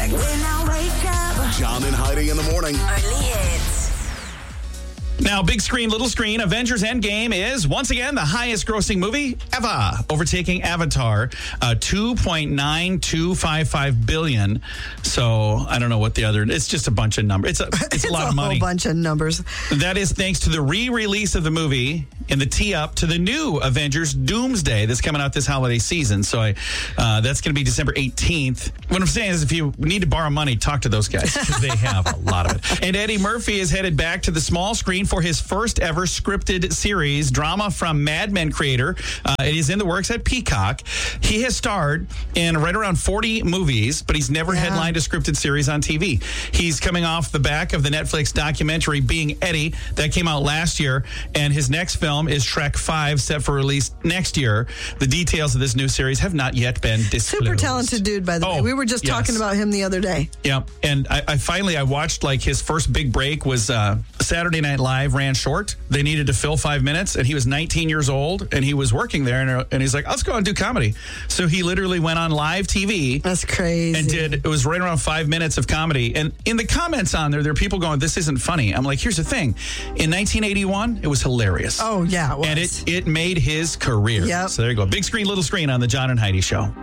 Perfect. When I wake up. John and Heidi in the morning. Only hits. Now, big screen, little screen, Avengers Endgame is once again the highest grossing movie ever, overtaking Avatar, $2.9255 billion. So I don't know what the other, it's just a bunch of numbers. It's a lot of money. A whole bunch of numbers. That is thanks to the re-release of the movie and the tee-up to the new Avengers Doomsday that's coming out this holiday season. So that's going to be December 18th. What I'm saying is if you need to borrow money, talk to those guys because they have a lot of it. And Eddie Murphy is headed back to the small screen for his first ever scripted series, drama from Mad Men creator. It is in the works at Peacock. He has starred in right around 40 movies, but he's never headlined a scripted series on TV. He's coming off the back of the Netflix documentary Being Eddie that came out last year, and his next film is Shrek 5, set for release next year. The details of this new series have not yet been disclosed. Super talented dude, by the way. We were just talking about him the other day. Yeah, and I finally watched like his first big break was Saturday Night Live ran short. They needed to fill 5 minutes, and he was 19 years old, and he was working there, and he's like, let's go and do comedy. So he literally went on live TV. That's crazy. And it was right around 5 minutes of comedy. And in the comments on there are people going, this isn't funny. I'm like, here's the thing. In 1981, it was hilarious. Oh, yeah, it was. And it made his career. Yep. So there you go. Big screen, little screen on the John and Heidi Show.